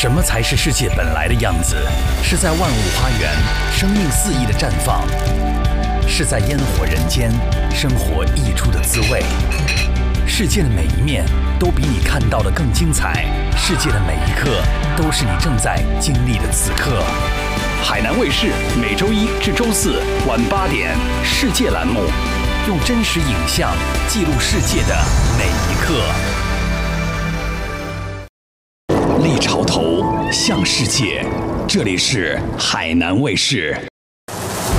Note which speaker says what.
Speaker 1: 什么才是世界本来的样子？是在万物花园，生命肆意的绽放；是在烟火人间，生活溢出的滋味。世界的每一面都比你看到的更精彩，世界的每一刻都是你正在经历的此刻。海南卫视每周一至周四晚8点，世界栏目，用真实影像记录世界的每一刻。立潮头向世界，这里是海南卫视。